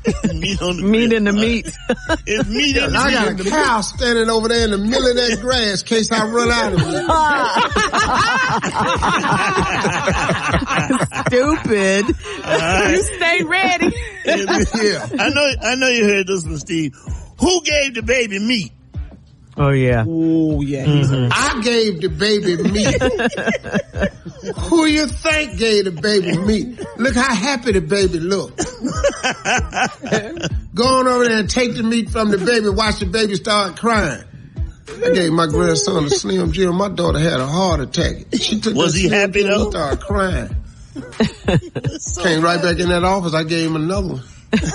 Meat on the meat grill. in the meat. It's meat in the I got a cow standing over there in the middle of that grass in case I run out of it. Stupid. Right. You stay ready. Yeah. I know you heard this one, Steve. Who gave the baby meat? Oh, yeah. Oh, yeah. I gave the baby meat. Who you think gave the baby meat? Look how happy the baby looked. Go on over there and take the meat from the baby. Watch the baby start crying. I gave my grandson a Slim Jim. My daughter had a heart attack. She took Was he happy though? He started crying. Came right back in that office. I gave him another one.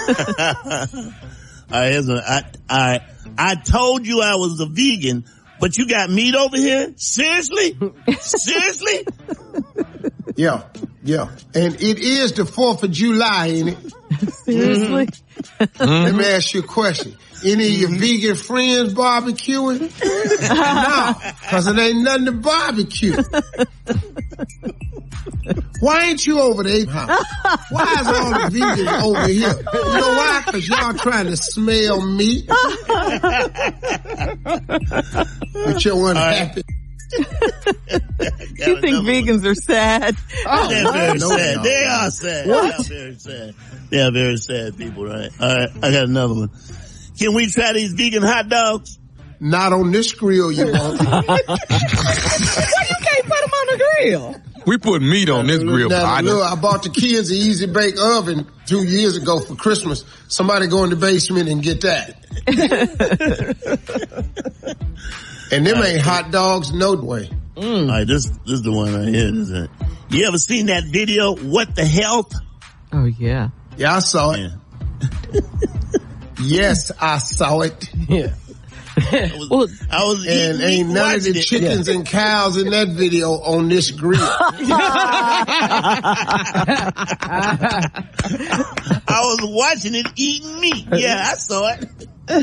I told you I was a vegan, but you got meat over here? Seriously? Seriously? Yeah. And it is the 4th of July, ain't it? Seriously? Let me ask you a question. Any of your vegan friends barbecuing? No, because it ain't nothing to barbecue. Why ain't you over there? Why is all the vegans over here? You know why? Because y'all trying to smell meat. But you're unhappy. You think vegans are sad? Oh, they're very sad. No. They are sad. What? They are very sad. They are very sad people, right? All right, I got another one. Can we try these vegan hot dogs? Not on this grill, you won't. Why you can't put them on the grill? We put meat on this grill. Now, look, I bought the kids an Easy Bake Oven 2 years ago for Christmas. Somebody go in the basement and get that. And them ain't hot dogs no way. All right, this is the one right here. Isn't it? You ever seen that video, What the Health? Oh, yeah. Yeah, I saw it. Yeah. Yes, I saw it. Yeah. I was And ain't none of the chickens and cows in that video on this grill. I was watching it eating meat. Yeah, I saw it. I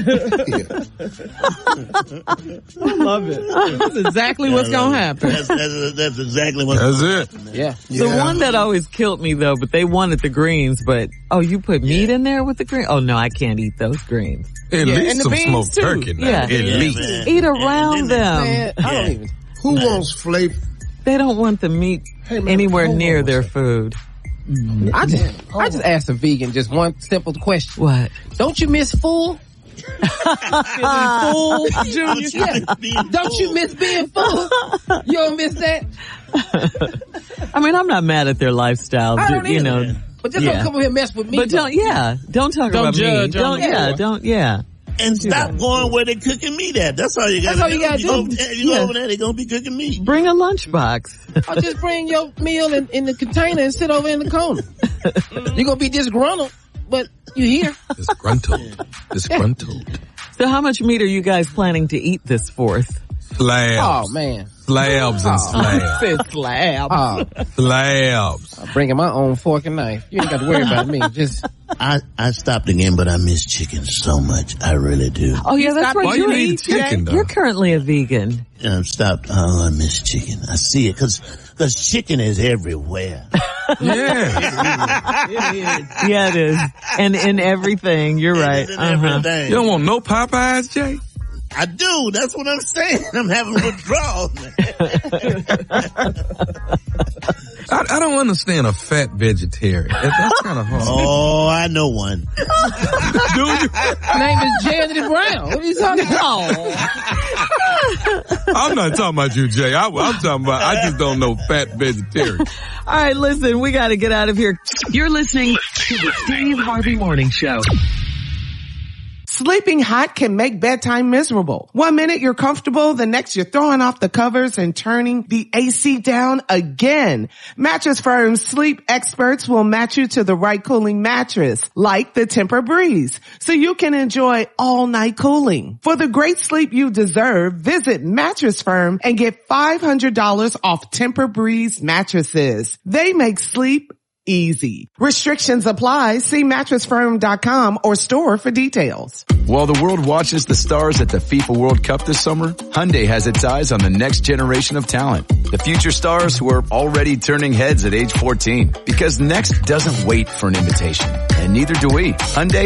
love it. That's exactly what's going to happen. That's exactly what. That's it. Yeah. The one that always killed me, though, but they wanted the greens, but, you put meat in there with the greens? Oh, no, I can't eat those greens. At Yeah, least and the some beans, smoked too. turkey now. Yeah. At Yeah, least. man. Eat around them. Man, I don't even. Who wants flavor? They don't want the meat Hey, man, anywhere hold near on their a second. food. I just asked a vegan just one simple question. What? Don't you miss full? Full, Junior? Yeah. Don't you miss being full? You don't miss that? I mean, I'm not mad at their lifestyle. I don't you either. know. But just don't come over here and mess with me. But don't talk about me. judge on the And stop going where they're cooking meat at. That's all you got to do. That's all you gotta do. You go over there, they're going to be cooking meat. Bring a lunchbox. Or just bring your meal in the container and sit over in the corner. You're going to be disgruntled, but you here. Disgruntled. So how much meat are you guys planning to eat this 4th? Slabs. Oh, man. Slabs and slabs. Said slab. Oh, Slabs. I'm bringing my own fork and knife. You ain't got to worry about me. Just I stopped again, but I miss chicken so much. I really do. Oh yeah, that's Why right. you eat chicken, though? You're currently a vegan. And I've stopped. Oh, I miss chicken. I see it because chicken is everywhere. Yeah. Yeah, it is. And in everything. You're right. It's in everything. You don't want no Popeyes, Jay? I do. That's what I'm saying. I'm having withdrawals. I don't understand a fat vegetarian. That's kind of hard. Oh, I know one. Do you? name is Jerry Brown. What are you talking about? I'm not talking about you, Jay. I'm talking about, I just don't know fat vegetarian. All right, listen, we got to get out of here. You're listening to the Steve Harvey Morning Show. Sleeping hot can make bedtime miserable. 1 minute you're comfortable, the next you're throwing off the covers and turning the AC down again. Mattress Firm's sleep experts will match you to the right cooling mattress, like the Tempur-Breeze, so you can enjoy all night cooling. For the great sleep you deserve, visit Mattress Firm and get $500 off Tempur-Breeze mattresses. They make sleep easy. Restrictions apply. See mattressfirm.com or store for details. While the world watches the stars at the FIFA World Cup this summer, Hyundai has its eyes on the next generation of talent. The future stars who are already turning heads at age 14. Because next doesn't wait for an invitation. And neither do we. Hyundai